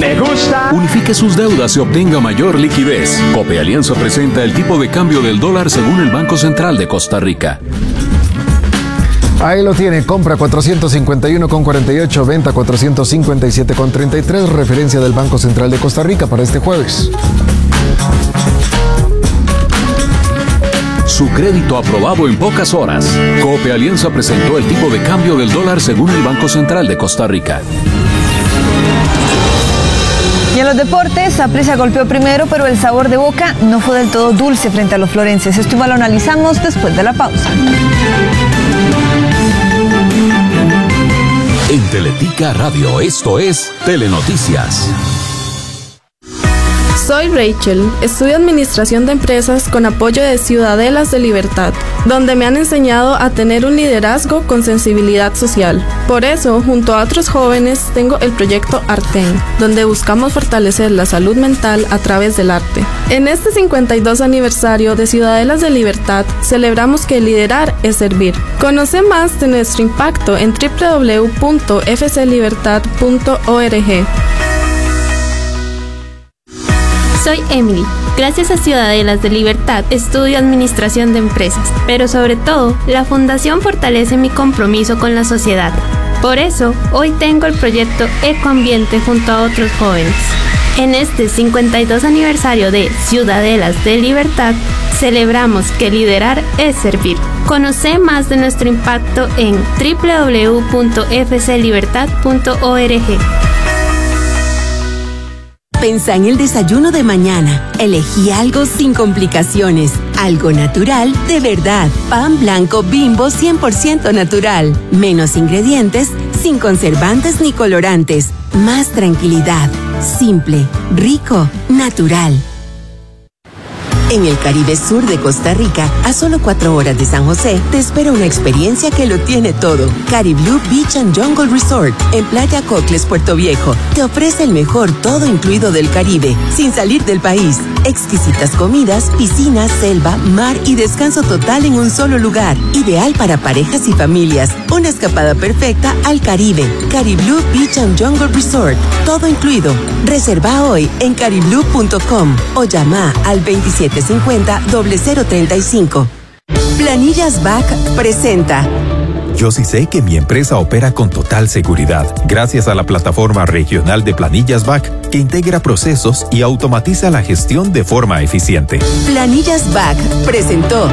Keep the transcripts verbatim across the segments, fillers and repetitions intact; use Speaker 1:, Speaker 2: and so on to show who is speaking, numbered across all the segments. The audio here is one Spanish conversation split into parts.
Speaker 1: Me gusta.
Speaker 2: Unifique sus deudas y obtenga mayor liquidez. Cope Alianza presenta el tipo de cambio del dólar según el Banco Central de Costa Rica.
Speaker 3: Ahí lo tiene, compra cuatrocientos cincuenta y uno con cuarenta y ocho, venta cuatrocientos cincuenta y siete con treinta y tres, referencia del Banco Central de Costa Rica para este jueves.
Speaker 2: Su crédito aprobado en pocas horas. Cope Alianza presentó el tipo de cambio del dólar según el Banco Central de Costa Rica.
Speaker 4: Y en los deportes, Saprissa golpeó primero, pero el sabor de boca no fue del todo dulce frente a los florenses. Esto igual lo analizamos después de la pausa.
Speaker 2: En Teletica Radio, esto es Telenoticias.
Speaker 5: Soy Rachel, estudio Administración de Empresas con apoyo de Ciudadelas de Libertad, donde me han enseñado a tener un liderazgo con sensibilidad social. Por eso, junto a otros jóvenes, tengo el proyecto Arten, donde buscamos fortalecer la salud mental a través del arte. En este cincuenta y dos aniversario de Ciudadelas de Libertad, celebramos que liderar es servir. Conoce más de nuestro impacto en doble u doble u doble u punto f c libertad punto org.
Speaker 6: Soy Emily. Gracias a Ciudadelas de Libertad estudio Administración de Empresas, pero sobre todo, la Fundación fortalece mi compromiso con la sociedad. Por eso, hoy tengo el proyecto Ecoambiente junto a otros jóvenes. En este cincuenta y dos aniversario de Ciudadelas de Libertad, celebramos que liderar es servir. Conoce más de nuestro impacto en doble u doble u doble u punto f c libertad punto org.
Speaker 7: Pensá en el desayuno de mañana. Elegí algo sin complicaciones. Algo natural, de verdad. Pan blanco Bimbo cien por ciento natural. Menos ingredientes, sin conservantes ni colorantes. Más tranquilidad. Simple, rico, natural. En el Caribe Sur de Costa Rica, a solo cuatro horas de San José, te espera una experiencia que lo tiene todo. Cariblú Beach and Jungle Resort, en Playa Cocles, Puerto Viejo, te ofrece el mejor todo incluido del Caribe, sin salir del país. Exquisitas comidas, piscinas, selva, mar y descanso total en un solo lugar. Ideal para parejas y familias. Una escapada perfecta al Caribe. Cariblú Beach and Jungle Resort, todo incluido. Reserva hoy en cariblú punto com o llama al veintisiete cincuenta, cero cero treinta y cinco. Planillas B A C presenta.
Speaker 8: Yo sí sé que mi empresa opera con total seguridad, gracias a la plataforma regional de Planillas B A C, que integra procesos y automatiza la gestión de forma eficiente.
Speaker 7: Planillas B A C presentó.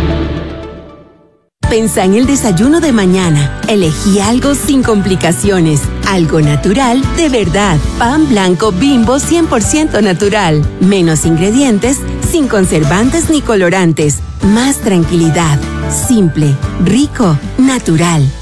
Speaker 7: Pensá en el desayuno de mañana. Elegí algo sin complicaciones. Algo natural, de verdad. Pan blanco Bimbo cien por ciento natural. Menos ingredientes, sin conservantes ni colorantes. Más tranquilidad. Simple, rico, natural.